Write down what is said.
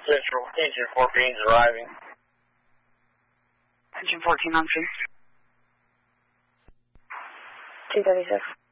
Central, Engine 14 is arriving. Engine 14 on scene. 236.